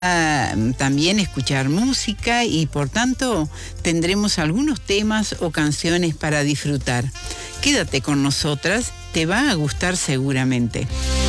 también escuchar música y por tanto tendremos algunos temas o canciones para disfrutar. Quédate con nosotras, te va a gustar seguramente.